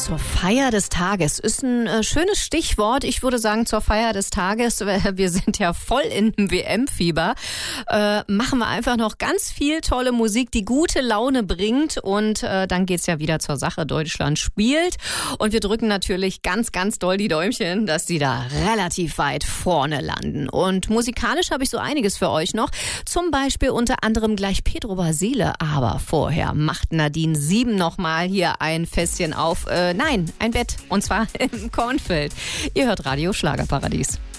Zur Feier des Tages ist ein schönes Stichwort. Ich würde sagen, zur Feier des Tages, wir sind ja voll in WM-Fieber, machen wir einfach noch ganz viel tolle Musik, die gute Laune bringt. Und dann geht's ja wieder zur Sache. Deutschland spielt. Und wir drücken natürlich ganz, ganz doll die Däumchen, dass die da relativ weit vorne landen. Und musikalisch habe ich so einiges für euch noch. Zum Beispiel unter anderem gleich Pedro Basile. Aber vorher macht Nadine 7 nochmal hier ein Fässchen auf. Nein, ein Bett. Und zwar im Kornfeld. Ihr hört Radio Schlagerparadies.